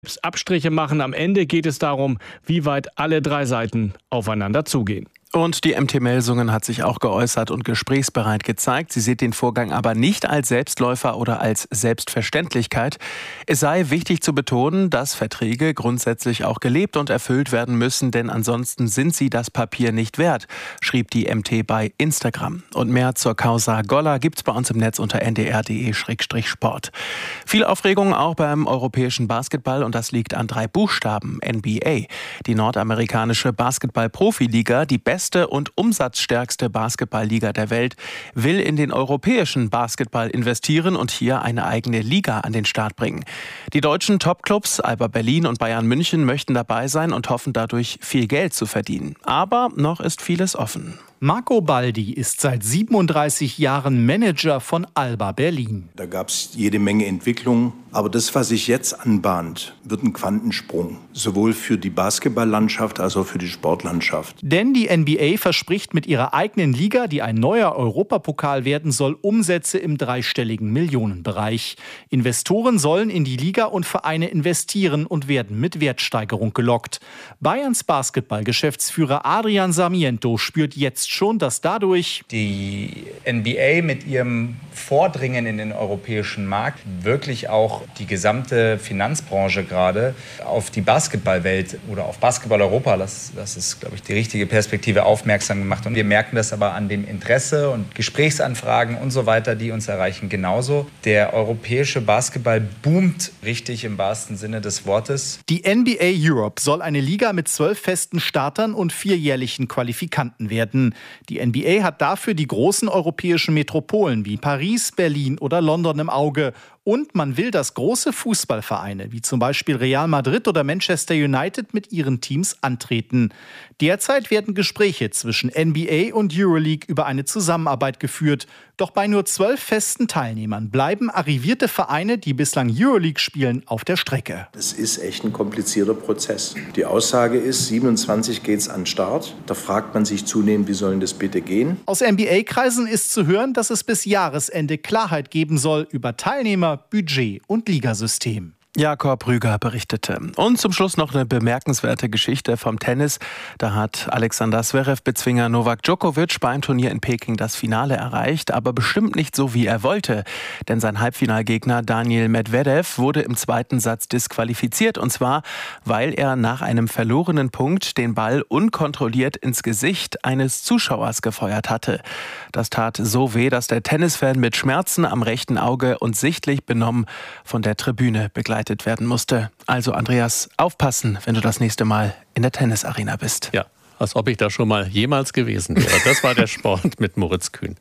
Abstriche machen. Am Ende geht es darum, wie weit alle drei Seiten aufeinander zugehen. Und die MT Melsungen hat sich auch geäußert und gesprächsbereit gezeigt. Sie sieht den Vorgang aber nicht als Selbstläufer oder als Selbstverständlichkeit. Es sei wichtig zu betonen, dass Verträge grundsätzlich auch gelebt und erfüllt werden müssen, denn ansonsten sind sie das Papier nicht wert, schrieb die MT bei Instagram. Und mehr zur Causa Golla gibt's bei uns im Netz unter ndr.de/sport. Viel Aufregung auch beim europäischen Basketball und das liegt an 3 Buchstaben: NBA. Die nordamerikanische Basketball-Profiliga, die beste und umsatzstärkste Basketballliga der Welt, will in den europäischen Basketball investieren und hier eine eigene Liga an den Start bringen. Die deutschen Topclubs Alba Berlin und Bayern München möchten dabei sein und hoffen dadurch viel Geld zu verdienen. Aber noch ist vieles offen. Marco Baldi ist seit 37 Jahren Manager von Alba Berlin. Da gab es jede Menge Entwicklungen. Aber das, was sich jetzt anbahnt, wird ein Quantensprung. Sowohl für die Basketballlandschaft als auch für die Sportlandschaft. Denn die NBA verspricht mit ihrer eigenen Liga, die ein neuer Europapokal werden soll, Umsätze im dreistelligen Millionenbereich. Investoren sollen in die Liga und Vereine investieren und werden mit Wertsteigerung gelockt. Bayerns Basketballgeschäftsführer Adrian Sarmiento spürt jetzt schon, dass dadurch die NBA mit ihrem Vordringen in den europäischen Markt wirklich auch die gesamte Finanzbranche gerade auf die Basketballwelt oder auf Basketball-Europa, das ist, glaube ich, die richtige Perspektive, aufmerksam gemacht. Und wir merken das aber an dem Interesse und Gesprächsanfragen und so weiter, die uns erreichen, genauso. Der europäische Basketball boomt richtig im wahrsten Sinne des Wortes. Die NBA Europe soll eine Liga mit 12 festen Startern und 4 jährlichen Qualifikanten werden. Die NBA hat dafür die großen europäischen Metropolen wie Paris, Berlin oder London im Auge. Und man will, dass große Fußballvereine wie zum Beispiel Real Madrid oder Manchester United mit ihren Teams antreten. Derzeit werden Gespräche zwischen NBA und Euroleague über eine Zusammenarbeit geführt. Doch bei nur 12 festen Teilnehmern bleiben arrivierte Vereine, die bislang Euroleague spielen, auf der Strecke. Das ist echt ein komplizierter Prozess. Die Aussage ist, 27 geht's an den Start. Da fragt man sich zunehmend, wie soll das bitte gehen? Aus NBA-Kreisen ist zu hören, dass es bis Jahresende Klarheit geben soll über Teilnehmer, Budget und Ligasystem. Jakob Rüger berichtete. Und zum Schluss noch eine bemerkenswerte Geschichte vom Tennis. Da hat Alexander Zverev-Bezwinger Novak Djokovic beim Turnier in Peking das Finale erreicht, aber bestimmt nicht so, wie er wollte. Denn sein Halbfinalgegner Daniil Medvedev wurde im zweiten Satz disqualifiziert. Und zwar, weil er nach einem verlorenen Punkt den Ball unkontrolliert ins Gesicht eines Zuschauers gefeuert hatte. Das tat so weh, dass der Tennisfan mit Schmerzen am rechten Auge und sichtlich benommen von der Tribüne begleitet werden musste. Also Andreas, aufpassen, wenn du das nächste Mal in der Tennisarena bist. Ja, als ob ich da schon mal jemals gewesen wäre. Das war der Sport mit Moritz Kühn.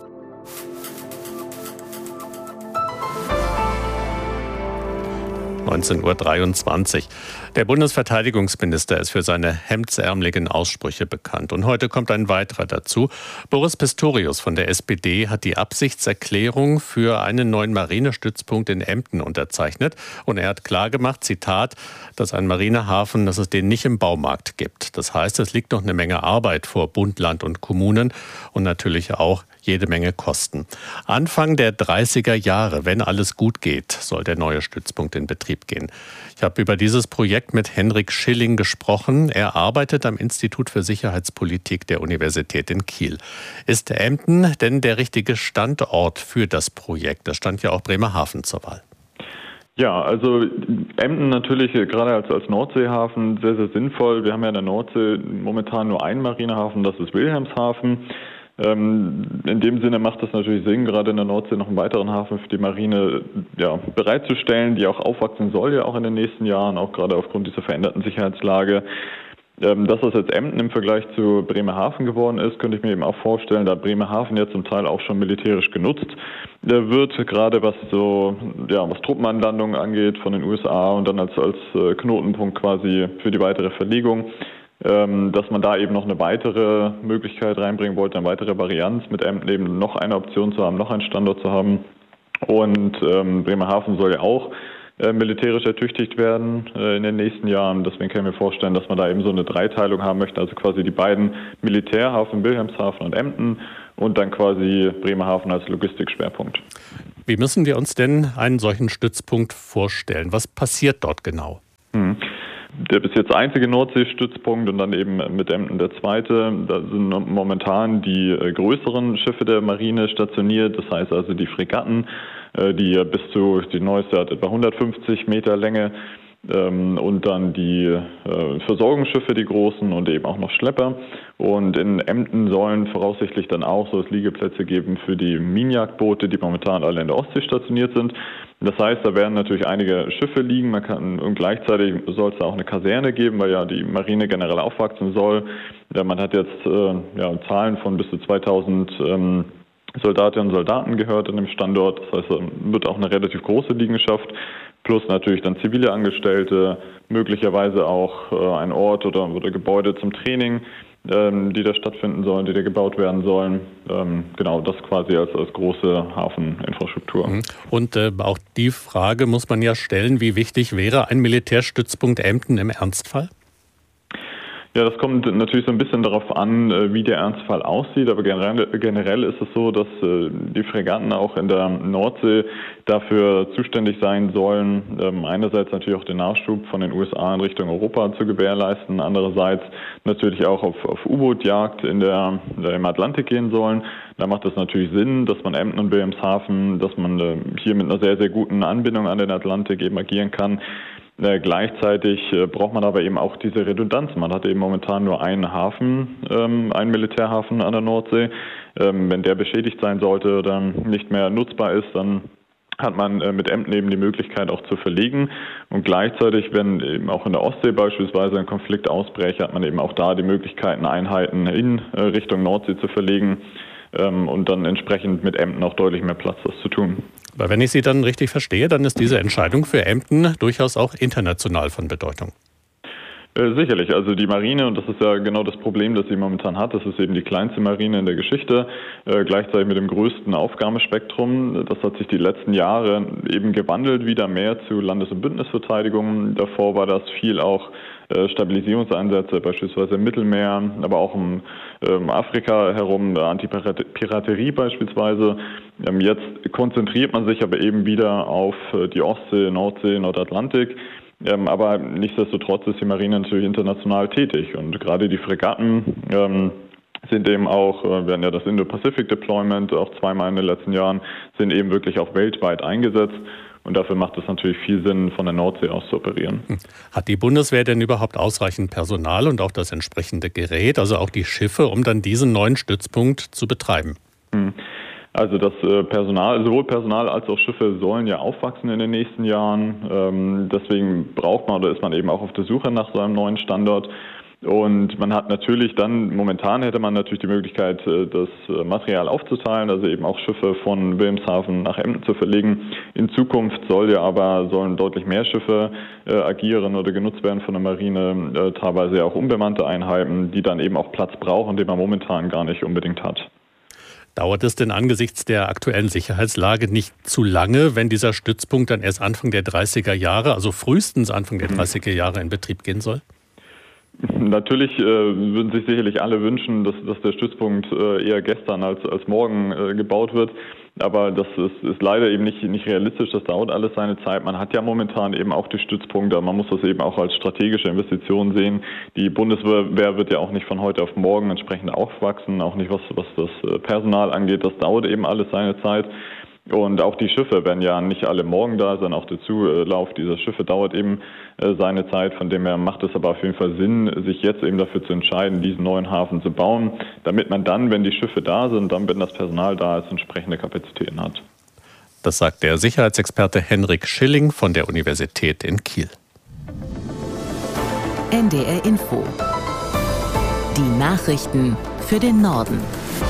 (19:23 Uhr). Der Bundesverteidigungsminister ist für seine hemdsärmeligen Aussprüche bekannt. Und heute kommt ein weiterer dazu. Boris Pistorius von der SPD hat die Absichtserklärung für einen neuen Marinestützpunkt in Emden unterzeichnet. Und er hat klargemacht, Zitat, dass ein Marinehafen, dass es den nicht im Baumarkt gibt. Das heißt, es liegt noch eine Menge Arbeit vor Bund, Land und Kommunen und natürlich auch jede Menge Kosten. Anfang der 30er Jahre, wenn alles gut geht, soll der neue Stützpunkt in Betrieb gehen. Ich habe über dieses Projekt mit Henrik Schilling gesprochen. Er arbeitet am Institut für Sicherheitspolitik der Universität in Kiel. Ist Emden denn der richtige Standort für das Projekt? Da stand ja auch Bremerhaven zur Wahl. Ja, also Emden natürlich gerade als Nordseehafen sehr, sehr sinnvoll. Wir haben ja in der Nordsee momentan nur einen Marinehafen, das ist Wilhelmshaven. In dem Sinne macht es natürlich Sinn, gerade in der Nordsee noch einen weiteren Hafen für die Marine bereitzustellen, die auch aufwachsen soll ja auch in den nächsten Jahren, auch gerade aufgrund dieser veränderten Sicherheitslage. Dass das jetzt Emden im Vergleich zu Bremerhaven geworden ist, könnte ich mir eben auch vorstellen, da Bremerhaven ja zum Teil auch schon militärisch genutzt wird, gerade was Truppenanlandungen angeht von den USA und dann als Knotenpunkt quasi für die weitere Verlegung. Dass man da eben noch eine weitere Möglichkeit reinbringen wollte, eine weitere Varianz mit Emden eben noch eine Option zu haben, noch einen Standort zu haben. Und Bremerhaven soll ja auch militärisch ertüchtigt werden in den nächsten Jahren. Deswegen kann ich mir vorstellen, dass man da eben so eine Dreiteilung haben möchte, also quasi die beiden Militärhafen, Wilhelmshaven und Emden und dann quasi Bremerhaven als Logistikschwerpunkt. Wie müssen wir uns denn einen solchen Stützpunkt vorstellen? Was passiert dort genau? Der bis jetzt einzige Nordseestützpunkt und dann eben mit Emden der zweite. Da sind momentan die größeren Schiffe der Marine stationiert. Das heißt also die Fregatten, die neueste hat etwa 150 Meter Länge. Und dann die Versorgungsschiffe, die großen und eben auch noch Schlepper. Und in Emden sollen voraussichtlich dann auch so Liegeplätze geben für die Minenjagdboote, die momentan alle in der Ostsee stationiert sind. Das heißt, da werden natürlich einige Schiffe liegen. Und gleichzeitig soll es da auch eine Kaserne geben, weil ja die Marine generell aufwachsen soll. Man hat jetzt Zahlen von bis zu 2000 Soldatinnen und Soldaten gehört an dem Standort. Das heißt, wird auch eine relativ große Liegenschaft. Plus natürlich dann zivile Angestellte, möglicherweise auch ein Ort oder Gebäude zum Training, die da stattfinden sollen, die da gebaut werden sollen. Genau, das quasi als große Hafeninfrastruktur. Und auch die Frage muss man ja stellen, wie wichtig wäre ein Militärstützpunkt Emden im Ernstfall? Ja, das kommt natürlich so ein bisschen darauf an, wie der Ernstfall aussieht. Aber generell ist es so, dass die Fregatten auch in der Nordsee dafür zuständig sein sollen, einerseits natürlich auch den Nachschub von den USA in Richtung Europa zu gewährleisten, andererseits natürlich auch auf U-Boot-Jagd im Atlantik gehen sollen. Da macht es natürlich Sinn, dass man Emden und Wilhelmshaven, dass man hier mit einer sehr, sehr guten Anbindung an den Atlantik eben agieren kann. Gleichzeitig braucht man aber eben auch diese Redundanz. Man hat eben momentan nur einen Hafen, einen Militärhafen an der Nordsee. Wenn der beschädigt sein sollte oder nicht mehr nutzbar ist, dann hat man mit Emden eben die Möglichkeit auch zu verlegen. Und gleichzeitig, wenn eben auch in der Ostsee beispielsweise ein Konflikt ausbräche, hat man eben auch da die Möglichkeiten, Einheiten in Richtung Nordsee zu verlegen und dann entsprechend mit Emden auch deutlich mehr Platz, das zu tun. Aber wenn ich Sie dann richtig verstehe, dann ist diese Entscheidung für Emden durchaus auch international von Bedeutung. Sicherlich. Also die Marine, und das ist ja genau das Problem, das sie momentan hat, das ist eben die kleinste Marine in der Geschichte, gleichzeitig mit dem größten Aufgabenspektrum. Das hat sich die letzten Jahre eben gewandelt, wieder mehr zu Landes- und Bündnisverteidigung. Davor war das viel auch Stabilisierungseinsätze, beispielsweise im Mittelmeer, aber auch um Afrika herum, Antipiraterie beispielsweise. Jetzt konzentriert man sich aber eben wieder auf die Ostsee, Nordsee, Nordatlantik. Aber nichtsdestotrotz ist die Marine natürlich international tätig. Und gerade die Fregatten sind eben auch, wir hatten ja das Indo-Pacific-Deployment auch zweimal in den letzten Jahren, sind eben wirklich auch weltweit eingesetzt. Und dafür macht es natürlich viel Sinn, von der Nordsee aus zu operieren. Hat die Bundeswehr denn überhaupt ausreichend Personal und auch das entsprechende Gerät, also auch die Schiffe, um dann diesen neuen Stützpunkt zu betreiben? Also das Personal, sowohl Personal als auch Schiffe sollen ja aufwachsen in den nächsten Jahren. Deswegen ist man eben auch auf der Suche nach so einem neuen Standort. Und man hat natürlich dann, momentan hätte man natürlich die Möglichkeit, das Material aufzuteilen, also eben auch Schiffe von Wilhelmshaven nach Emden zu verlegen. In Zukunft sollen deutlich mehr Schiffe agieren oder genutzt werden von der Marine, teilweise auch unbemannte Einheiten, die dann eben auch Platz brauchen, den man momentan gar nicht unbedingt hat. Dauert es denn angesichts der aktuellen Sicherheitslage nicht zu lange, wenn dieser Stützpunkt dann erst Anfang der 30er Jahre, also frühestens Anfang der 30er Jahre in Betrieb gehen soll? Natürlich würden sich sicherlich alle wünschen, dass der Stützpunkt eher gestern als morgen gebaut wird. Aber das ist leider eben nicht realistisch. Das dauert alles seine Zeit. Man hat ja momentan eben auch die Stützpunkte. Man muss das eben auch als strategische Investition sehen. Die Bundeswehr wird ja auch nicht von heute auf morgen entsprechend aufwachsen. Auch nicht, was das Personal angeht. Das dauert eben alles seine Zeit. Und auch die Schiffe werden ja nicht alle morgen da sein. Auch der Zulauf dieser Schiffe dauert eben seine Zeit. Von dem her macht es aber auf jeden Fall Sinn, sich jetzt eben dafür zu entscheiden, diesen neuen Hafen zu bauen, damit man dann, wenn die Schiffe da sind, dann, wenn das Personal da ist, entsprechende Kapazitäten hat. Das sagt der Sicherheitsexperte Henrik Schilling von der Universität in Kiel. NDR Info. Die Nachrichten für den Norden.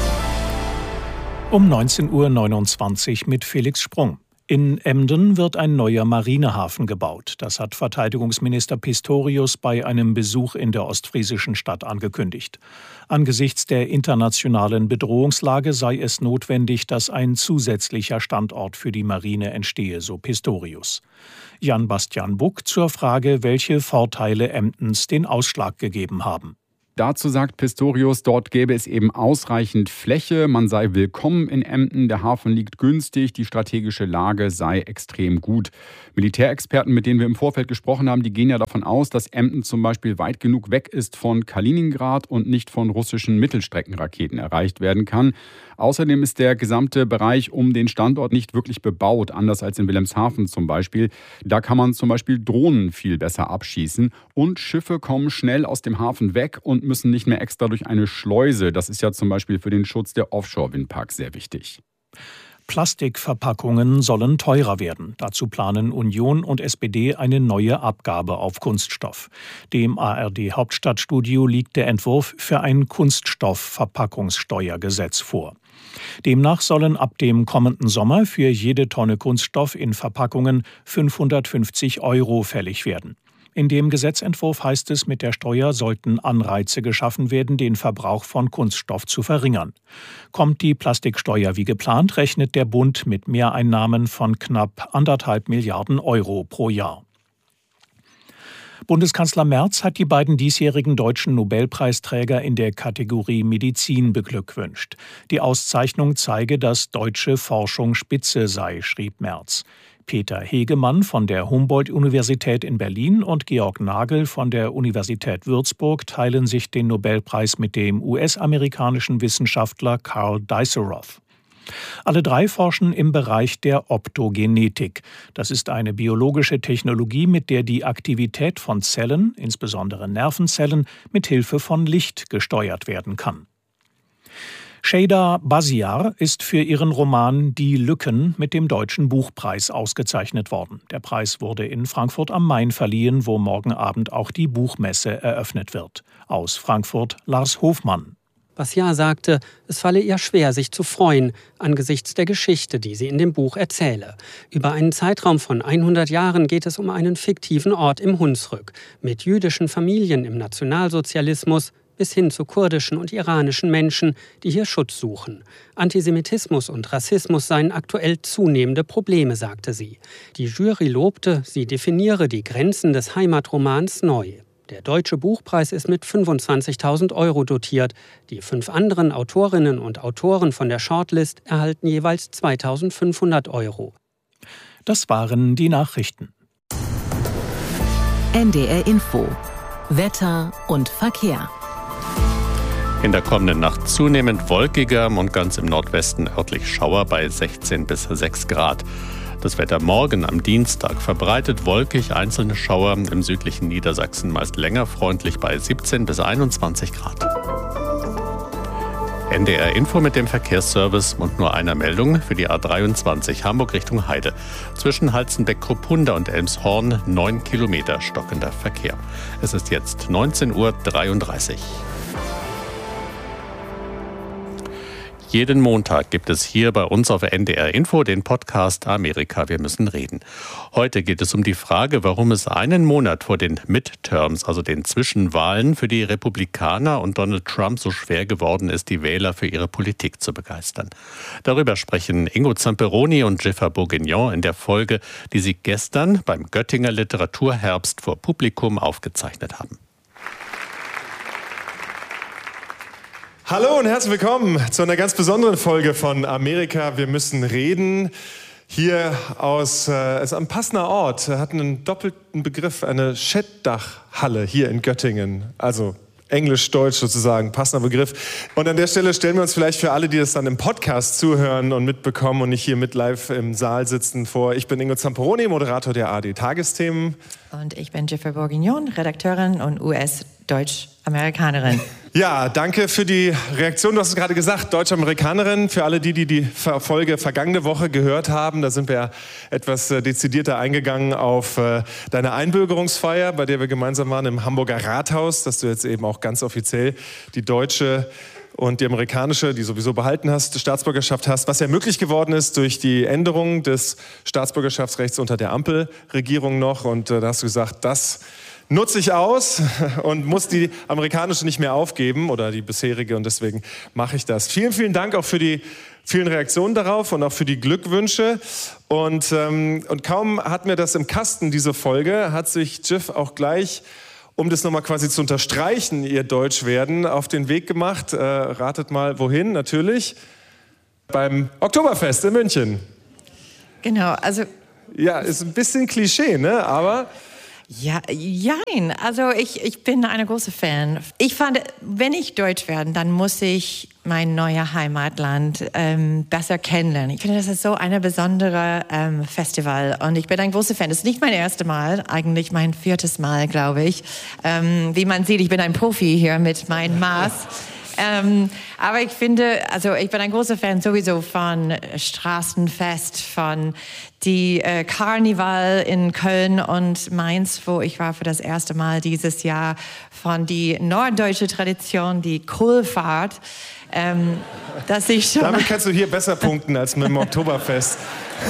Um 19.29 Uhr mit Felix Sprung. In Emden wird ein neuer Marinehafen gebaut. Das hat Verteidigungsminister Pistorius bei einem Besuch in der ostfriesischen Stadt angekündigt. Angesichts der internationalen Bedrohungslage sei es notwendig, dass ein zusätzlicher Standort für die Marine entstehe, so Pistorius. Jan Bastian Buck zur Frage, welche Vorteile Emdens den Ausschlag gegeben haben. Dazu sagt Pistorius, dort gäbe es eben ausreichend Fläche, man sei willkommen in Emden, der Hafen liegt günstig, die strategische Lage sei extrem gut. Militärexperten, mit denen wir im Vorfeld gesprochen haben, die gehen ja davon aus, dass Emden zum Beispiel weit genug weg ist von Kaliningrad und nicht von russischen Mittelstreckenraketen erreicht werden kann. Außerdem ist der gesamte Bereich um den Standort nicht wirklich bebaut, anders als in Wilhelmshaven zum Beispiel. Da kann man zum Beispiel Drohnen viel besser abschießen und Schiffe kommen schnell aus dem Hafen weg und müssen nicht mehr extra durch eine Schleuse. Das ist ja zum Beispiel für den Schutz der Offshore-Windparks sehr wichtig. Plastikverpackungen sollen teurer werden. Dazu planen Union und SPD eine neue Abgabe auf Kunststoff. Dem ARD-Hauptstadtstudio liegt der Entwurf für ein Kunststoffverpackungssteuergesetz vor. Demnach sollen ab dem kommenden Sommer für jede Tonne Kunststoff in Verpackungen 550 € fällig werden. In dem Gesetzentwurf heißt es, mit der Steuer sollten Anreize geschaffen werden, den Verbrauch von Kunststoff zu verringern. Kommt die Plastiksteuer wie geplant, rechnet der Bund mit Mehreinnahmen von knapp 1,5 Milliarden € pro Jahr. Bundeskanzler Merz hat die beiden diesjährigen deutschen Nobelpreisträger in der Kategorie Medizin beglückwünscht. Die Auszeichnung zeige, dass deutsche Forschung Spitze sei, schrieb Merz. Peter Hegemann von der Humboldt-Universität in Berlin und Georg Nagel von der Universität Würzburg teilen sich den Nobelpreis mit dem US-amerikanischen Wissenschaftler Carl Diceroth. Alle drei forschen im Bereich der Optogenetik. Das ist eine biologische Technologie, mit der die Aktivität von Zellen, insbesondere Nervenzellen, mit Hilfe von Licht gesteuert werden kann. Şeyda Basiar ist für ihren Roman Die Lücken mit dem Deutschen Buchpreis ausgezeichnet worden. Der Preis wurde in Frankfurt am Main verliehen, wo morgen Abend auch die Buchmesse eröffnet wird. Aus Frankfurt Lars Hofmann. Basiar sagte, es falle ihr schwer, sich zu freuen, angesichts der Geschichte, die sie in dem Buch erzähle. Über einen Zeitraum von 100 Jahren geht es um einen fiktiven Ort im Hunsrück, mit jüdischen Familien im Nationalsozialismus, bis hin zu kurdischen und iranischen Menschen, die hier Schutz suchen. Antisemitismus und Rassismus seien aktuell zunehmende Probleme, sagte sie. Die Jury lobte, sie definiere die Grenzen des Heimatromans neu. Der Deutsche Buchpreis ist mit 25.000 € dotiert. Die 5 anderen Autorinnen und Autoren von der Shortlist erhalten jeweils 2.500 €. Das waren die Nachrichten. NDR Info. Wetter und Verkehr. In der kommenden Nacht zunehmend wolkiger und ganz im Nordwesten örtlich Schauer bei 16 bis 6 Grad. Das Wetter morgen am Dienstag verbreitet wolkig, einzelne Schauer im südlichen Niedersachsen meist länger freundlich bei 17 bis 21 Grad. NDR Info mit dem Verkehrsservice und nur einer Meldung für die A23 Hamburg Richtung Heide. Zwischen Halzenbeck-Kruppunda und Elmshorn 9 Kilometer stockender Verkehr. Es ist jetzt 19:33 Uhr. Jeden Montag gibt es hier bei uns auf NDR Info den Podcast Amerika, wir müssen reden. Heute geht es um die Frage, warum es einen Monat vor den Midterms, also den Zwischenwahlen, für die Republikaner und Donald Trump so schwer geworden ist, die Wähler für ihre Politik zu begeistern. Darüber sprechen Ingo Zamperoni und Jennifer Bourguignon in der Folge, die sie gestern beim Göttinger Literaturherbst vor Publikum aufgezeichnet haben. Hallo und herzlich willkommen zu einer ganz besonderen Folge von Amerika, wir müssen reden. Hier ist ein passender Ort, hat einen doppelten Begriff, eine Schettdachhalle hier in Göttingen. Also Englisch-Deutsch sozusagen, passender Begriff. Und an der Stelle stellen wir uns vielleicht für alle, die das dann im Podcast zuhören und mitbekommen und nicht hier mit live im Saal sitzen, vor. Ich bin Ingo Zamperoni, Moderator der ARD-Tagesthemen. Und ich bin Jennifer Bourguignon, Redakteurin und US-Deutsch-Amerikanerin. Ja, danke für die Reaktion. Du hast es gerade gesagt, Deutsch-Amerikanerin. Für alle, die Folge vergangene Woche gehört haben, da sind wir ja etwas dezidierter eingegangen auf deine Einbürgerungsfeier, bei der wir gemeinsam waren im Hamburger Rathaus, dass du jetzt eben auch ganz offiziell die deutsche und die amerikanische, die sowieso behalten hast, Staatsbürgerschaft hast, was ja möglich geworden ist durch die Änderung des Staatsbürgerschaftsrechts unter der Ampelregierung noch. Und da hast du gesagt, das nutze ich aus und muss die amerikanische nicht mehr aufgeben oder die bisherige, und deswegen mache ich das. Vielen, vielen Dank auch für die vielen Reaktionen darauf und auch für die Glückwünsche. Und kaum hatten wir das im Kasten, diese Folge, hat sich Jiff auch gleich um das nochmal quasi zu unterstreichen, ihr Deutschwerden, auf den Weg gemacht. Ratet mal, wohin? Natürlich beim Oktoberfest in München. Genau, also... Ja, ist ein bisschen Klischee, ne? Aber... Ja, jein. Also ich bin eine große Fan. Ich fand, wenn ich Deutsch werde, dann muss ich mein neues Heimatland besser kennenlernen. Ich finde, das ist so ein besonderes Festival und ich bin ein großer Fan. Das ist nicht mein erstes Mal, eigentlich mein 4. Mal, glaube ich. Wie man sieht, ich bin ein Profi hier mit meinem Maß. Aber ich finde, also ich bin ein großer Fan sowieso von Straßenfest, von die Karneval in Köln und Mainz, wo ich war für das erste Mal dieses Jahr, von die norddeutsche Tradition, die Kohlfahrt. Dass ich schon Damit kannst du hier besser punkten als mit dem Oktoberfest.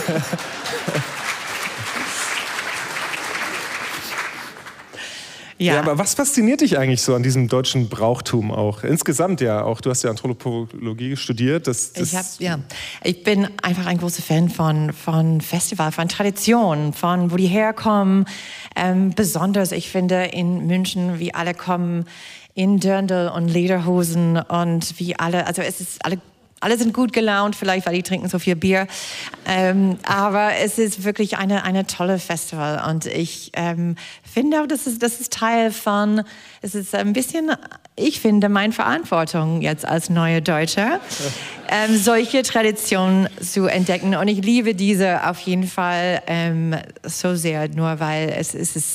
Ja, aber was fasziniert dich eigentlich so an diesem deutschen Brauchtum auch? Insgesamt ja auch, du hast ja Anthropologie studiert. Ich bin einfach ein großer Fan von Festival, von Tradition, von wo die herkommen. Besonders, ich finde, in München, wie alle kommen in Dirndl und Lederhosen und wie alle, also es ist alle sind gut gelaunt, vielleicht, weil die trinken so viel Bier. Aber es ist wirklich eine tolle Festival. Und ich finde auch, das ist Teil von, es ist ein bisschen, ich finde, meine Verantwortung jetzt als neuer Deutscher, solche Traditionen zu entdecken. Und ich liebe diese auf jeden Fall so sehr, nur weil es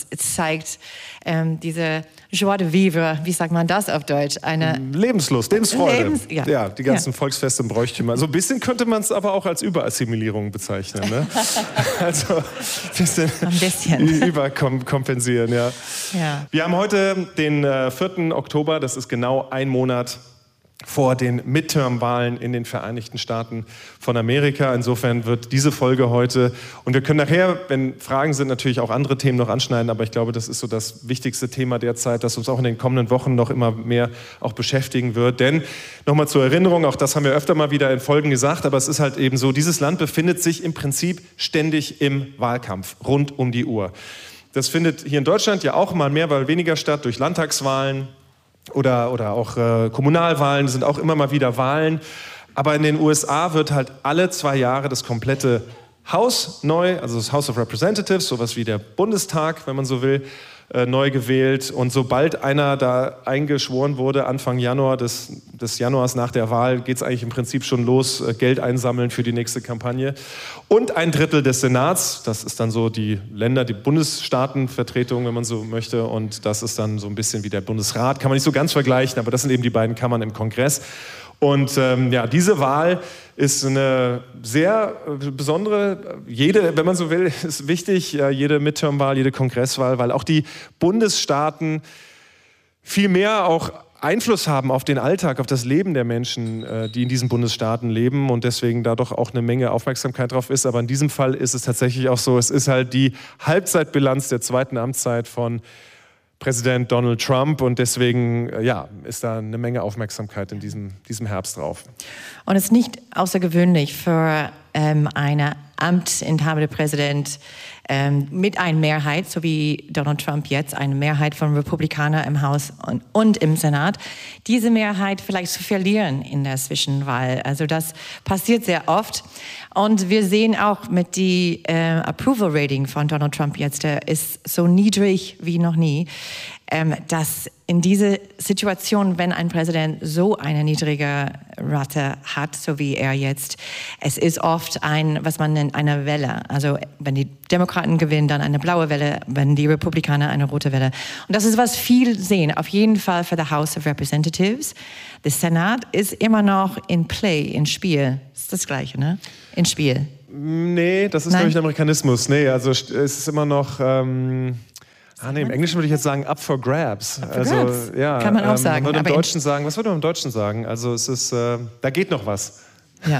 zeigt diese Joie de vivre, wie sagt man das auf Deutsch? Eine Lebenslust, Lebensfreude. Ja, die ganzen Volksfeste und Bräuchtümer. So ein bisschen könnte man es aber auch als Überassimilierung bezeichnen. Ne? Also ein bisschen überkompensieren, ja. Wir haben heute den 4. Oktober, das ist genau ein Monat vor den Midterm-Wahlen in den Vereinigten Staaten von Amerika. Insofern wird diese Folge heute, und wir können nachher, wenn Fragen sind, natürlich auch andere Themen noch anschneiden, aber ich glaube, das ist so das wichtigste Thema derzeit, das uns auch in den kommenden Wochen noch immer mehr auch beschäftigen wird. Denn, nochmal zur Erinnerung, auch das haben wir öfter mal wieder in Folgen gesagt, aber es ist halt eben so, dieses Land befindet sich im Prinzip ständig im Wahlkampf, rund um die Uhr. Das findet hier in Deutschland ja auch mal mehr, mal weniger statt, durch Landtagswahlen, oder auch Kommunalwahlen, sind auch immer mal wieder Wahlen. Aber in den USA wird halt alle 2 Jahre das komplette Haus neu, also das House of Representatives, sowas wie der Bundestag, wenn man so will, neu gewählt. Und sobald einer da eingeschworen wurde, Anfang Januar des Januars nach der Wahl, geht es eigentlich im Prinzip schon los, Geld einsammeln für die nächste Kampagne. Und 1/3 des Senats, das ist dann so die Länder, die Bundesstaatenvertretung, wenn man so möchte. Und das ist dann so ein bisschen wie der Bundesrat, kann man nicht so ganz vergleichen, aber das sind eben die beiden Kammern im Kongress. Und diese Wahl ist eine sehr besondere, wenn man so will, ist wichtig, jede Midterm-Wahl, jede Kongresswahl, weil auch die Bundesstaaten viel mehr auch Einfluss haben auf den Alltag, auf das Leben der Menschen, die in diesen Bundesstaaten leben und deswegen da doch auch eine Menge Aufmerksamkeit drauf ist. Aber in diesem Fall ist es tatsächlich auch so, es ist halt die Halbzeitbilanz der 2. Amtszeit von Präsident Donald Trump und deswegen ist da eine Menge Aufmerksamkeit in diesem Herbst drauf. Und es ist nicht außergewöhnlich für eine amtsinhabende Präsident mit einer Mehrheit, so wie Donald Trump jetzt, eine Mehrheit von Republikanern im Haus und im Senat, diese Mehrheit vielleicht zu verlieren in der Zwischenwahl. Also das passiert sehr oft. Und wir sehen auch mit die Approval Rating von Donald Trump jetzt, der ist so niedrig wie noch nie, dass in diese Situation, wenn ein Präsident so eine niedrige Rate hat, so wie er jetzt, es ist oft was man nennt, eine Welle. Also wenn die Demokraten gewinnen, dann eine blaue Welle, wenn die Republikaner eine rote Welle. Und das ist, was viele sehen, auf jeden Fall für the House of Representatives. Der Senat ist immer noch in Spiel. Das ist das Gleiche, ne? In Spiel. Nee, das ist, glaube ich, ein Amerikanismus. Nee, also es ist immer noch... im Englischen würde ich jetzt sagen, up for grabs. Ja, kann man auch sagen. Was würde man im Deutschen sagen? Also es ist, da geht noch was. Ja.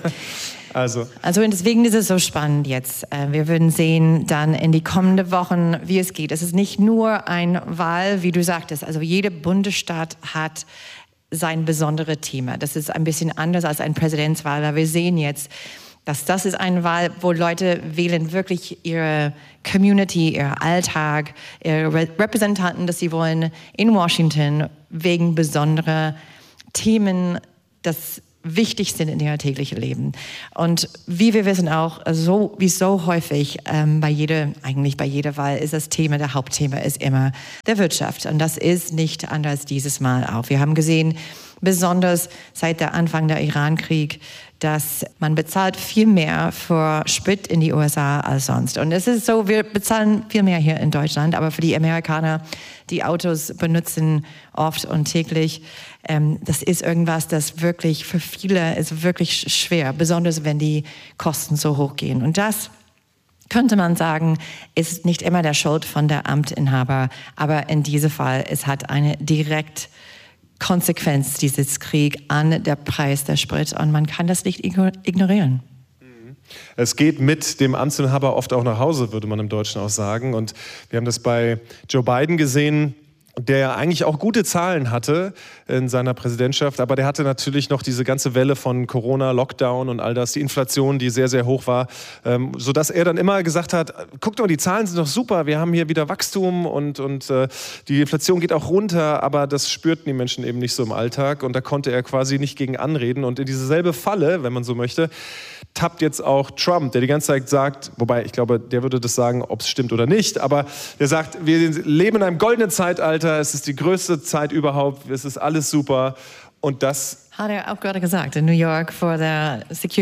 Also deswegen ist es so spannend jetzt. Wir würden sehen dann in die kommenden Wochen, wie es geht. Es ist nicht nur eine Wahl, wie du sagtest. Also jeder Bundesstaat hat sein besonderes Thema. Das ist ein bisschen anders als eine Präsidentswahl, weil wir sehen jetzt, Das ist eine Wahl, wo Leute wählen wirklich ihre Community, ihr Alltag, ihre Repräsentanten, das sie wollen in Washington wegen besonderer Themen, das wichtig sind in ihrem täglichen Leben. Und wie wir wissen auch, wie so häufig bei jeder Wahl ist das Thema, der Hauptthema ist immer der Wirtschaft. Und das ist nicht anders dieses Mal auch. Wir haben gesehen, besonders seit der Anfang der Iran-Krieg, dass man bezahlt viel mehr für Sprit in die USA als sonst. Und es ist so, wir bezahlen viel mehr hier in Deutschland, aber für die Amerikaner, die Autos benutzen oft und täglich, das ist irgendwas, das wirklich für viele ist wirklich schwer, besonders wenn die Kosten so hoch gehen. Und das könnte man sagen, ist nicht immer der Schuld von der Amtsinhaber, aber in diesem Fall, es hat eine direkte Konsequenz dieses Krieg an der Preis der Sprit und man kann das nicht ignorieren. Es geht mit dem Amtsinhaber oft auch nach Hause, würde man im Deutschen auch sagen. Und wir haben das bei Joe Biden gesehen, der ja eigentlich auch gute Zahlen hatte in seiner Präsidentschaft, aber der hatte natürlich noch diese ganze Welle von Corona, Lockdown und all das, die Inflation, die sehr, sehr hoch war, sodass er dann immer gesagt hat, guckt mal, die Zahlen sind doch super, wir haben hier wieder Wachstum und die Inflation geht auch runter, aber das spürten die Menschen eben nicht so im Alltag und da konnte er quasi nicht gegen anreden und in diese selbe Falle, wenn man so möchte, tappt jetzt auch Trump, der die ganze Zeit sagt, wobei ich glaube, der würde das sagen, ob es stimmt oder nicht, aber der sagt, wir leben in einem goldenen Zeitalter, es ist die größte Zeit überhaupt, es ist alles super und das hat er auch gerade gesagt, in New York vor der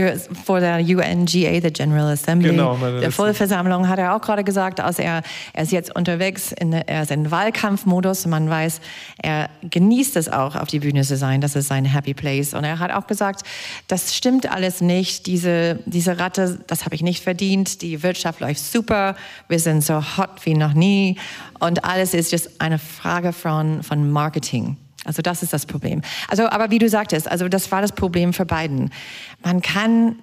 UNGA, der General Assembly, genau, der Vollversammlung, hat er auch gerade gesagt, als er ist jetzt unterwegs, er ist in Wahlkampfmodus, man weiß, er genießt es auch, auf die Bühne zu sein, das ist sein Happy Place. Und er hat auch gesagt, das stimmt alles nicht, diese Ratte, das habe ich nicht verdient, die Wirtschaft läuft super, wir sind so hot wie noch nie und alles ist just eine Frage von Marketing. Also das ist das Problem. Also, aber wie du sagtest, also das war das Problem für Biden. Man kann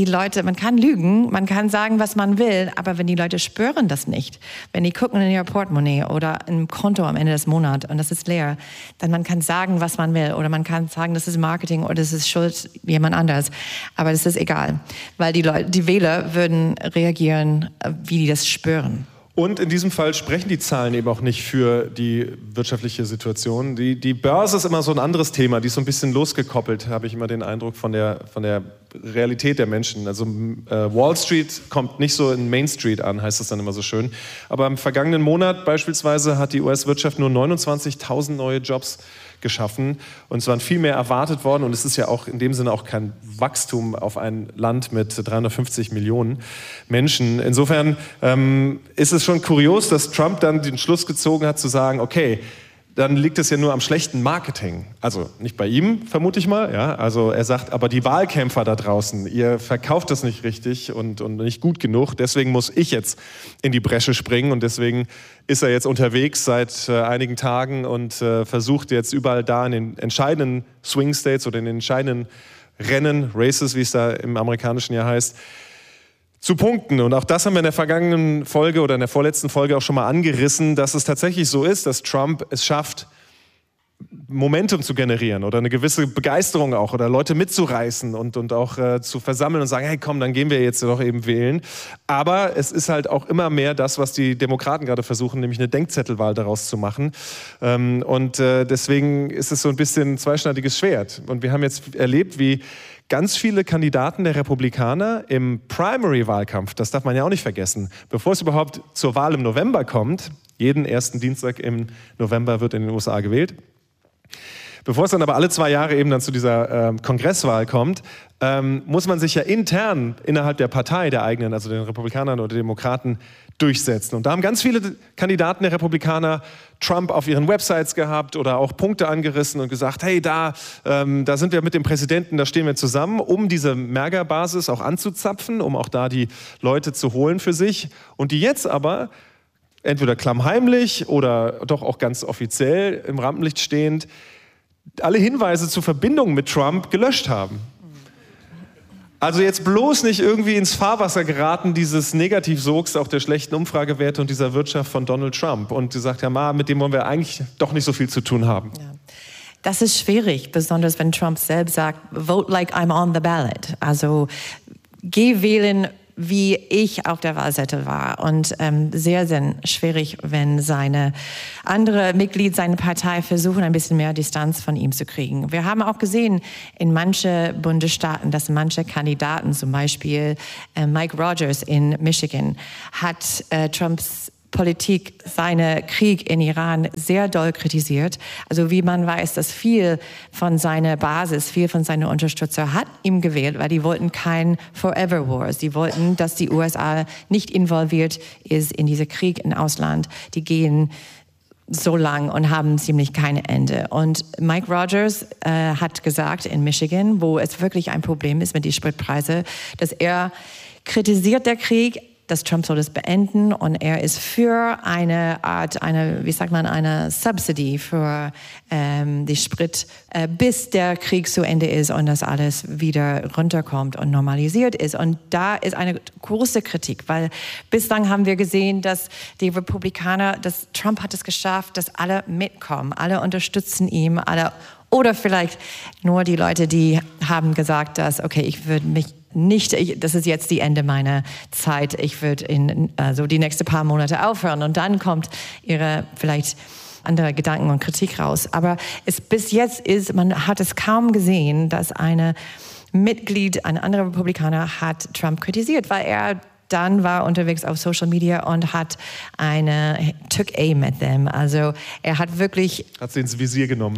lügen, man kann sagen, was man will, aber wenn die Leute spüren das nicht, wenn die gucken in ihr Portemonnaie oder im Konto am Ende des Monats und das ist leer, dann man kann sagen, was man will oder man kann sagen, das ist Marketing oder das ist Schuld jemand anders. Aber das ist egal, weil die Wähler würden reagieren, wie die das spüren. Und in diesem Fall sprechen die Zahlen eben auch nicht für die wirtschaftliche Situation. Die Börse ist immer so ein anderes Thema, die ist so ein bisschen losgekoppelt, habe ich immer den Eindruck, von der Realität der Menschen. Also Wall Street kommt nicht so in Main Street an, heißt das dann immer so schön. Aber im vergangenen Monat beispielsweise hat die US-Wirtschaft nur 29.000 neue Jobs geschaffen und es waren viel mehr erwartet worden und es ist ja auch in dem Sinne auch kein Wachstum auf ein Land mit 350 Millionen Menschen. Insofern ist es schon kurios, dass Trump dann den Schluss gezogen hat zu sagen, okay, dann liegt es ja nur am schlechten Marketing. Also nicht bei ihm, vermute ich mal. Ja? Also er sagt, aber die Wahlkämpfer da draußen, ihr verkauft das nicht richtig und nicht gut genug. Deswegen muss ich jetzt in die Bresche springen und deswegen ist er jetzt unterwegs seit einigen Tagen und versucht jetzt überall da in den entscheidenden Swing States oder in den entscheidenden Rennen, Races, wie es da im amerikanischen Jahr heißt, zu punkten. Und auch das haben wir in der vergangenen Folge oder in der vorletzten Folge auch schon mal angerissen, dass es tatsächlich so ist, dass Trump es schafft, Momentum zu generieren oder eine gewisse Begeisterung auch oder Leute mitzureißen und auch zu versammeln und sagen, hey komm, dann gehen wir jetzt doch eben wählen. Aber es ist halt auch immer mehr das, was die Demokraten gerade versuchen, nämlich eine Denkzettelwahl daraus zu machen. Deswegen ist es so ein bisschen ein zweischneidiges Schwert. Und wir haben jetzt erlebt, wie ganz viele Kandidaten der Republikaner im Primary-Wahlkampf, das darf man ja auch nicht vergessen, bevor es überhaupt zur Wahl im November kommt, jeden ersten Dienstag im November wird in den USA gewählt, bevor es dann aber alle 2 Jahre eben dann zu dieser Kongresswahl kommt, muss man sich ja intern innerhalb der Partei der eigenen, also den Republikanern oder Demokraten, durchsetzen. Und da haben ganz viele Kandidaten der Republikaner Trump auf ihren Websites gehabt oder auch Punkte angerissen und gesagt, hey, da sind wir mit dem Präsidenten, da stehen wir zusammen, um diese MAGA-Basis auch anzuzapfen, um auch da die Leute zu holen für sich. Und die jetzt aber, entweder klammheimlich oder doch auch ganz offiziell im Rampenlicht stehend, alle Hinweise zur Verbindung mit Trump gelöscht haben. Also jetzt bloß nicht irgendwie ins Fahrwasser geraten, dieses Negativsogs auch der schlechten Umfragewerte und dieser Wirtschaft von Donald Trump. Und gesagt, ja, mit dem wollen wir eigentlich doch nicht so viel zu tun haben. Ja. Das ist schwierig, besonders wenn Trump selbst sagt, vote like I'm on the ballot. Also geh wählen, wie ich auf der Wahlzettel war. Und sehr, sehr schwierig, wenn andere Mitglieder seiner Partei versuchen, ein bisschen mehr Distanz von ihm zu kriegen. Wir haben auch gesehen in manchen Bundesstaaten, dass manche Kandidaten, zum Beispiel Mike Rogers in Michigan, hat Trumps Politik, seinen Krieg in Iran sehr doll kritisiert. Also wie man weiß, dass viel von seiner Basis, viel von seinen Unterstützern hat ihm gewählt, weil die wollten kein Forever Wars. Die wollten, dass die USA nicht involviert ist in diesen Krieg im Ausland. Die gehen so lang und haben ziemlich kein Ende. Und Mike Rogers hat gesagt in Michigan, wo es wirklich ein Problem ist mit den Spritpreisen, dass er kritisiert den Krieg, dass Trump soll das beenden und er ist für eine Art, eine Subsidy für die Sprit, bis der Krieg zu Ende ist und das alles wieder runterkommt und normalisiert ist. Und da ist eine große Kritik, weil bislang haben wir gesehen, dass die Republikaner, dass Trump hat es geschafft, dass alle mitkommen, alle unterstützen ihn, alle oder vielleicht nur die Leute, die haben gesagt, dass, okay, ich würde mich das ist jetzt die Ende meiner Zeit. Ich würde die nächsten paar Monate aufhören und dann kommt ihre vielleicht andere Gedanken und Kritik raus. Aber bis jetzt man hat es kaum gesehen, dass ein anderer Republikaner hat Trump kritisiert, weil er dann war unterwegs auf Social Media und took aim at them. Also er hat wirklich... Hat sie ins Visier genommen.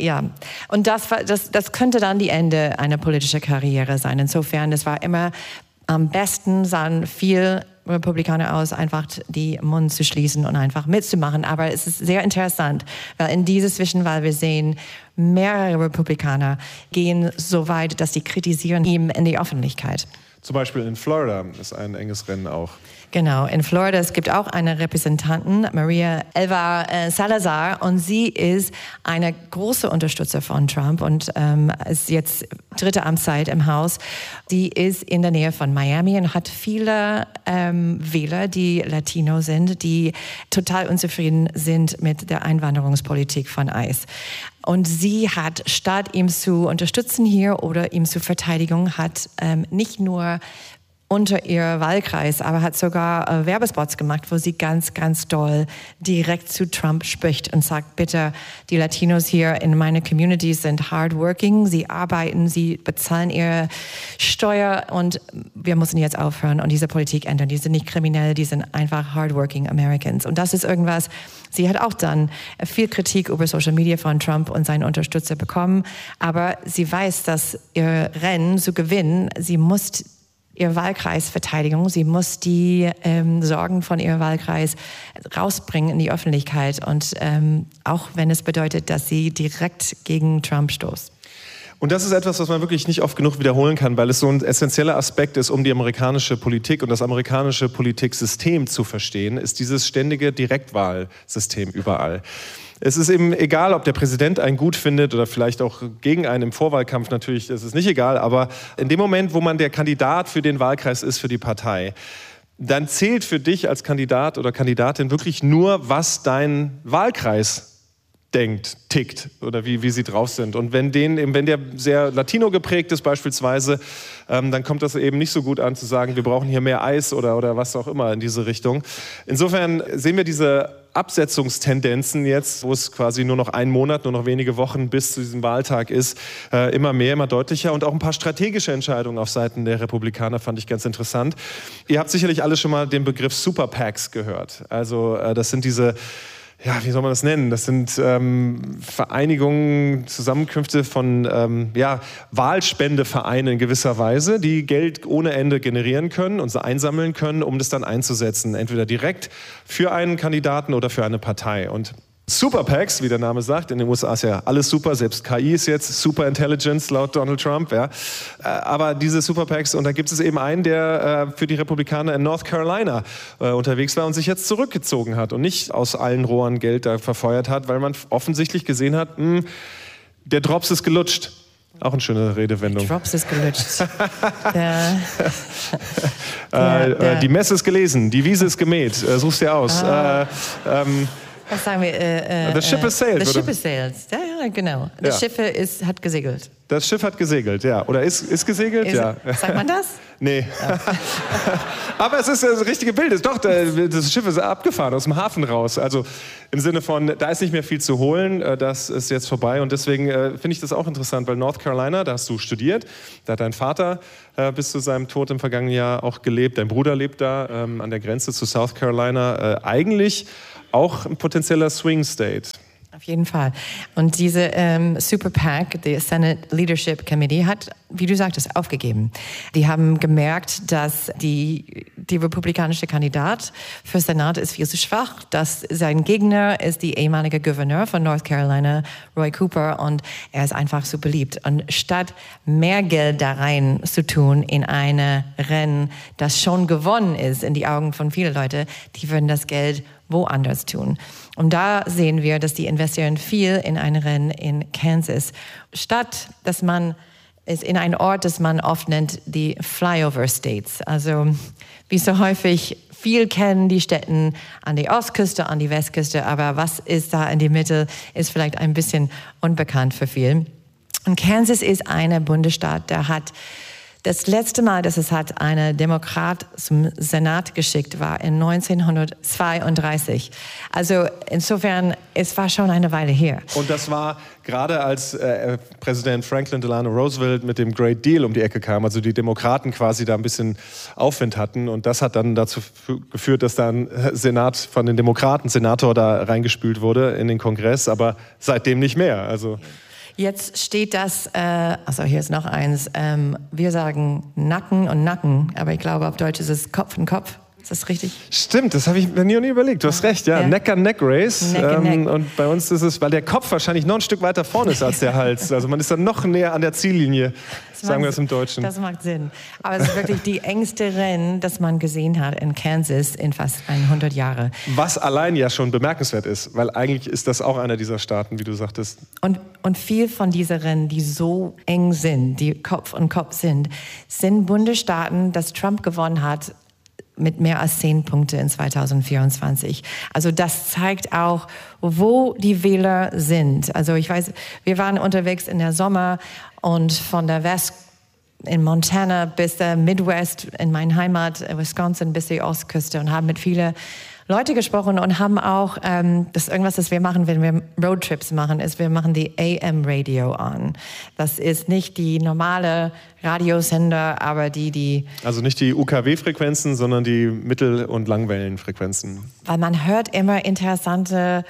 Und das könnte dann die Ende einer politischen Karriere sein. Insofern, das war immer am besten, sahen viel Republikaner aus, einfach die Mund zu schließen und einfach mitzumachen. Aber es ist sehr interessant, weil in dieser Zwischenwahl wir sehen, mehrere Republikaner gehen so weit, dass sie kritisieren ihn in die Öffentlichkeit. Zum Beispiel in Florida ist ein enges Rennen auch. Genau, in Florida, es gibt auch eine Repräsentantin, Maria Elva Salazar, und sie ist eine große Unterstützer von Trump und ist jetzt 3. Amtszeit im Haus. Sie ist in der Nähe von Miami und hat viele Wähler, die Latino sind, die total unzufrieden sind mit der Einwanderungspolitik von ICE. Und sie hat, statt ihm zu unterstützen hier oder ihm zu verteidigen, hat nicht nur unter ihr Wahlkreis, aber hat sogar Werbespots gemacht, wo sie ganz, ganz doll direkt zu Trump spricht und sagt, bitte, die Latinos hier in meiner Community sind hardworking, sie arbeiten, sie bezahlen ihre Steuer und wir müssen jetzt aufhören und diese Politik ändern. Die sind nicht kriminell, die sind einfach hardworking Americans. Und das ist irgendwas, sie hat auch dann viel Kritik über Social Media von Trump und seinen Unterstützer bekommen, aber sie weiß, dass ihr Rennen zu gewinnen, sie muss ihr Wahlkreis verteidigen. Sie muss die Sorgen von ihrem Wahlkreis rausbringen in die Öffentlichkeit. Und auch wenn es bedeutet, dass sie direkt gegen Trump stoßt. Und das ist etwas, was man wirklich nicht oft genug wiederholen kann, weil es so ein essentieller Aspekt ist, um die amerikanische Politik und das amerikanische Politiksystem zu verstehen, ist dieses ständige Direktwahlsystem überall. Es ist eben egal, ob der Präsident einen gut findet oder vielleicht auch gegen einen im Vorwahlkampf, natürlich ist es nicht egal, aber in dem Moment, wo man der Kandidat für den Wahlkreis ist, für die Partei, dann zählt für dich als Kandidat oder Kandidatin wirklich nur, was dein Wahlkreis denkt, tickt oder wie sie drauf sind. Und wenn der sehr Latino geprägt ist beispielsweise, dann kommt das eben nicht so gut an zu sagen, wir brauchen hier mehr Eis oder was auch immer in diese Richtung. Insofern sehen wir diese Absetzungstendenzen jetzt, wo es quasi nur noch einen Monat, nur noch wenige Wochen bis zu diesem Wahltag ist, immer mehr, immer deutlicher und auch ein paar strategische Entscheidungen auf Seiten der Republikaner fand ich ganz interessant. Ihr habt sicherlich alle schon mal den Begriff Super PACs gehört. Also das sind diese, ja, wie soll man das nennen? Das sind Vereinigungen, Zusammenkünfte von Wahlspendevereinen in gewisser Weise, die Geld ohne Ende generieren können und einsammeln können, um das dann einzusetzen, entweder direkt für einen Kandidaten oder für eine Partei. Und Super PACs, wie der Name sagt, in den USA ist ja alles super, selbst KI ist jetzt Super Intelligence laut Donald Trump. Ja. Aber diese Super PACs, und da gibt es eben einen, der für die Republikaner in North Carolina unterwegs war und sich jetzt zurückgezogen hat und nicht aus allen Rohren Geld da verfeuert hat, weil man offensichtlich gesehen hat, der Drops ist gelutscht. Auch eine schöne Redewendung. Drops ist gelutscht. Die Messe ist gelesen, die Wiese ist gemäht. Such's dir aus. Was sagen wir? The ship is sailed. The ship is sailed. Ja, Ja, genau. Das Schiff hat gesegelt. Das Schiff hat gesegelt, ja. Oder ist gesegelt? Ja. Sagt man das? Nee. Ja. Aber es ist das richtige Bild. Doch, das Schiff ist abgefahren aus dem Hafen raus. Also im Sinne von, da ist nicht mehr viel zu holen. Das ist jetzt vorbei. Und deswegen finde ich das auch interessant, weil North Carolina, da hast du studiert. Da hat dein Vater bis zu seinem Tod im vergangenen Jahr auch gelebt. Dein Bruder lebt da an der Grenze zu South Carolina. Eigentlich auch ein potenzieller Swing State. Auf jeden Fall. Und diese Super PAC, die Senate Leadership Committee, hat, wie du sagtest, aufgegeben. Die haben gemerkt, dass die republikanische Kandidat für Senat ist viel zu schwach, dass sein Gegner ist die ehemalige Gouverneur von North Carolina, Roy Cooper, und er ist einfach so beliebt. Und statt mehr Geld da rein zu tun in eine Rennen, das schon gewonnen ist in die Augen von vielen Leuten, die würden das Geld woanders tun. Und da sehen wir, dass die investieren viel in ein Rennen in Kansas, statt dass man es in einen Ort, das man oft nennt, die Flyover States. Also wie so häufig, viel kennen die Städte an die Ostküste, an die Westküste, aber was ist da in der Mitte, ist vielleicht ein bisschen unbekannt für viele. Und Kansas ist ein Bundesstaat, der hat das letzte Mal, dass es hat eine Demokrat zum Senat geschickt, war in 1932. Also insofern, es war schon eine Weile her. Und das war gerade als Präsident Franklin Delano Roosevelt mit dem Great Deal um die Ecke kam, also die Demokraten quasi da ein bisschen Aufwind hatten. Und das hat dann dazu geführt, dass da ein Senat von den Demokraten, Senator da reingespült wurde in den Kongress, aber seitdem nicht mehr. Also jetzt steht das, also hier ist noch eins, wir sagen Nacken und Nacken, aber ich glaube auf Deutsch ist es Kopf und Kopf. Ist das richtig? Stimmt, das habe ich mir nie überlegt. Du hast recht, ja. Neck-an-Neck-Race. Neck. Und bei uns ist es, weil der Kopf wahrscheinlich noch ein Stück weiter vorne ist als der Hals. Also man ist dann noch näher an der Ziellinie, sagen wir es im Deutschen. Das macht Sinn. Aber es ist wirklich die engste Rennen, das man gesehen hat in Kansas in fast 100 Jahren. Was allein ja schon bemerkenswert ist, weil eigentlich ist das auch einer dieser Staaten, wie du sagtest. Und viel von diesen Rennen, die so eng sind, die Kopf an Kopf sind Bundesstaaten, das Trump gewonnen hat, mit mehr als 10 Punkte in 2024. Also das zeigt auch, wo die Wähler sind. Also ich weiß, wir waren unterwegs in der Sommer und von der West in Montana bis der Midwest in meine Heimat, Wisconsin, bis die Ostküste und haben mit vielen Leuten gesprochen und haben auch, das ist irgendwas, das wir machen, wenn wir Roadtrips machen, ist, wir machen die AM-Radio an. Das ist nicht die normale Radiosender, aber die... Also nicht die UKW-Frequenzen, sondern die Mittel- und Langwellenfrequenzen. Weil man hört immer interessante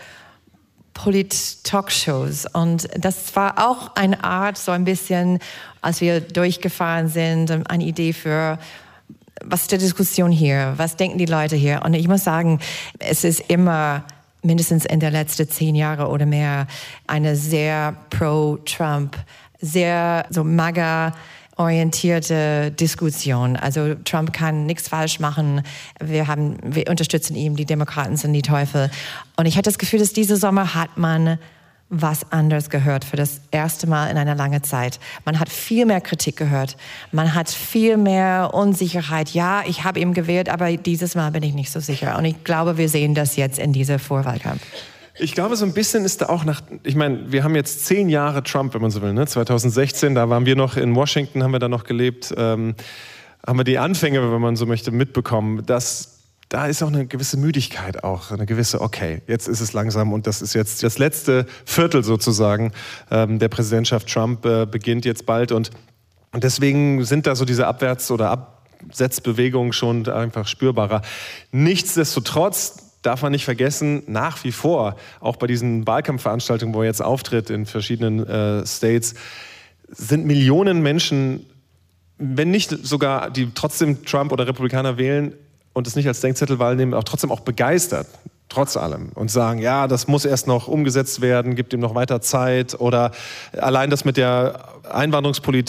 Polit-Talkshows und das war auch eine Art, so ein bisschen, als wir durchgefahren sind, eine Idee für... Was ist die Diskussion hier? Was denken die Leute hier? Und ich muss sagen, es ist immer, mindestens in den letzten 10 Jahren oder mehr, eine sehr pro-Trump, sehr so MAGA-orientierte Diskussion. Also Trump kann nichts falsch machen. Wir unterstützen ihn, die Demokraten sind die Teufel. Und ich hatte das Gefühl, dass diese Sommer hat man was anderes gehört für das erste Mal in einer langen Zeit. Man hat viel mehr Kritik gehört. Man hat viel mehr Unsicherheit. Ja, ich habe ihn gewählt, aber dieses Mal bin ich nicht so sicher. Und ich glaube, wir sehen das jetzt in dieser Vorwahlkampf. Ich glaube, so ein bisschen ist da auch ich meine, wir haben jetzt 10 Jahre Trump, wenn man so will, ne? 2016, da waren wir noch in Washington, haben wir da noch gelebt, haben wir die Anfänge, wenn man so möchte, mitbekommen, da ist auch eine gewisse Müdigkeit auch, eine gewisse, okay, jetzt ist es langsam und das ist jetzt das letzte Viertel sozusagen der Präsidentschaft Trump beginnt jetzt bald und deswegen sind da so diese Abwärts- oder Absetzbewegungen schon einfach spürbarer. Nichtsdestotrotz darf man nicht vergessen, nach wie vor, auch bei diesen Wahlkampfveranstaltungen, wo er jetzt auftritt in verschiedenen States, sind Millionen Menschen, wenn nicht sogar, die trotzdem Trump oder Republikaner wählen, und es nicht als Denkzettel wahrnehmen, auch trotzdem auch begeistert, trotz allem. Und sagen, ja, das muss erst noch umgesetzt werden, gibt ihm noch weiter Zeit. Oder allein das mit der Einwanderungspolitik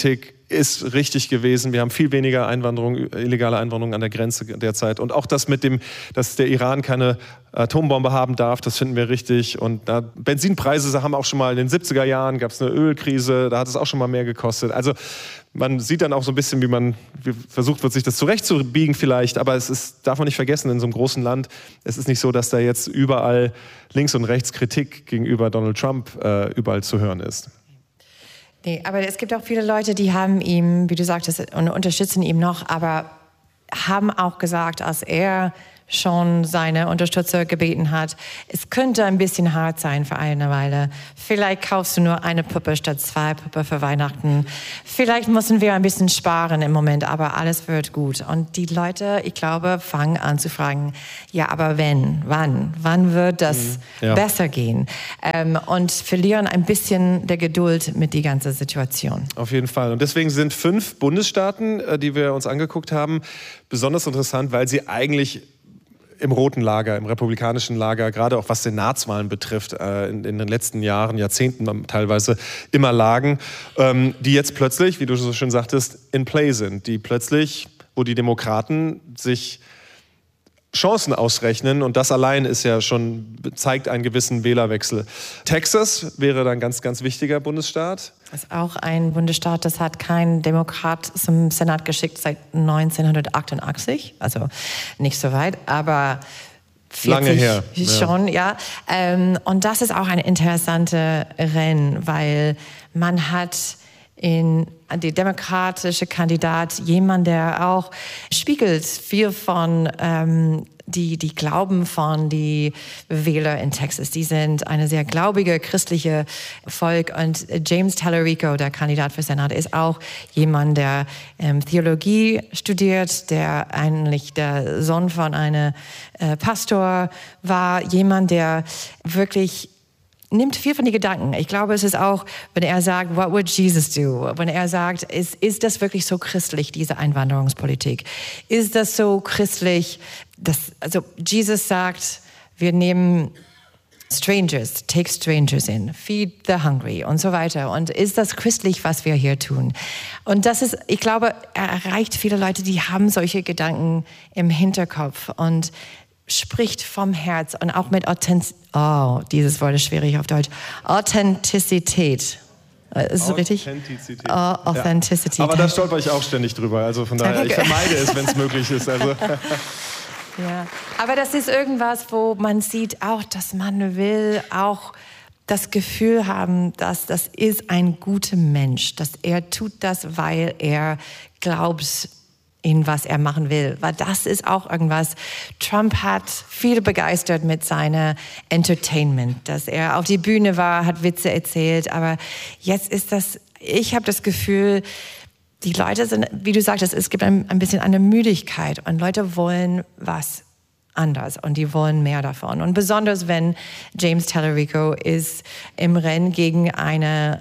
ist richtig gewesen. Wir haben viel weniger illegale Einwanderung an der Grenze derzeit. Und auch das mit dem, dass der Iran keine Atombombe haben darf, das finden wir richtig. Und Benzinpreise haben auch schon mal in den 70er Jahren, gab es eine Ölkrise, da hat es auch schon mal mehr gekostet. Also man sieht dann auch so ein bisschen, wie versucht wird, sich das zurechtzubiegen vielleicht. Aber darf man nicht vergessen, in so einem großen Land, es ist nicht so, dass da jetzt überall links und rechts Kritik gegenüber Donald Trump überall zu hören ist. Nee, aber es gibt auch viele Leute, die haben ihm, wie du sagtest, und unterstützen ihn noch, aber haben auch gesagt, als er schon seine Unterstützer gebeten hat, es könnte ein bisschen hart sein für eine Weile. Vielleicht kaufst du nur eine Puppe statt 2 Puppen für Weihnachten. Vielleicht müssen wir ein bisschen sparen im Moment, aber alles wird gut. Und die Leute, ich glaube, fangen an zu fragen, ja, aber wann wird das besser gehen? Und verlieren ein bisschen der Geduld mit die ganze Situation. Auf jeden Fall. Und deswegen sind 5 Bundesstaaten, die wir uns angeguckt haben, besonders interessant, weil sie eigentlich im roten Lager, im republikanischen Lager, gerade auch was Senatswahlen betrifft, in den letzten Jahren, Jahrzehnten teilweise immer lagen, die jetzt plötzlich, wie du so schön sagtest, in play sind. Die plötzlich, wo die Demokraten sich Chancen ausrechnen und das allein zeigt einen gewissen Wählerwechsel. Texas wäre dann ein ganz, ganz wichtiger Bundesstaat. Das ist auch ein Bundesstaat, das hat kein Demokrat zum Senat geschickt seit 1988, also nicht so weit, aber 40 lange her. Schon, ja. Und das ist auch ein interessantes Rennen, weil man hat die demokratische Kandidat jemand, der auch spiegelt viel von die Glauben von die Wähler in Texas. Die sind eine sehr glaubige, christliche Volk. Und James Tallarico, der Kandidat für Senat, ist auch jemand, der Theologie studiert, der eigentlich der Sohn von einem Pastor war. Jemand, der wirklich nimmt viel von den Gedanken. Ich glaube, es ist auch, wenn er sagt, what would Jesus do? Wenn er sagt, ist das wirklich so christlich, diese Einwanderungspolitik? Ist das so christlich, also Jesus sagt, wir nehmen Strangers, take strangers in, feed the hungry und so weiter. Und ist das christlich, was wir hier tun? Und das ist, ich glaube, er erreicht viele Leute, die haben solche Gedanken im Hinterkopf und spricht vom Herz und auch mit dieses Wort ist schwierig auf Deutsch. Authentizität. Ist es richtig? Authentizität. Authenticity. Ja. Aber da stolper ich auch ständig drüber. Also von daher, ich vermeide es, wenn es möglich ist. Also. Ja. Aber das ist irgendwas, wo man sieht auch, dass man will auch das Gefühl haben, dass das ist ein guter Mensch, dass er tut das, weil er glaubt in was er machen will, weil das ist auch irgendwas. Trump hat viele begeistert mit seiner Entertainment, dass er auf die Bühne war, hat Witze erzählt, aber jetzt ist ich habe das Gefühl, die Leute sind, wie du sagtest, es gibt ein bisschen eine Müdigkeit und Leute wollen was anders und die wollen mehr davon. Und besonders wenn James Tallarico ist im Rennen gegen eine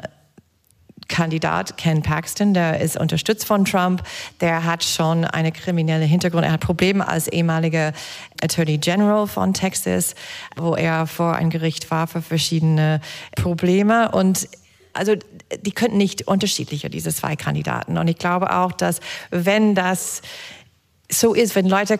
Kandidat, Ken Paxton, der ist unterstützt von Trump, der hat schon einen kriminellen Hintergrund, er hat Probleme als ehemaliger Attorney General von Texas, wo er vor ein Gericht war für verschiedene Probleme und also die könnten nicht unterschiedlicher, diese 2 Kandidaten. Und ich glaube auch, dass wenn das so ist, wenn Leute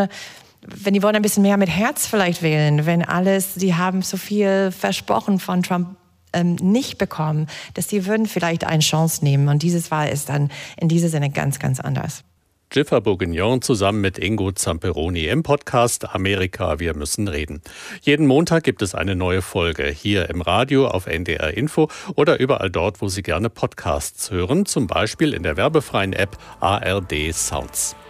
wenn die wollen ein bisschen mehr mit Herz vielleicht wählen, die haben so viel versprochen von Trump, nicht bekommen, dass die würden vielleicht eine Chance nehmen. Und dieses Wahl ist dann in diesem Sinne ganz, ganz anders. Giffer Bourguignon zusammen mit Ingo Zamperoni im Podcast Amerika, wir müssen reden. Jeden Montag gibt es eine neue Folge hier im Radio auf NDR Info oder überall dort, wo Sie gerne Podcasts hören, zum Beispiel in der werbefreien App ARD Sounds.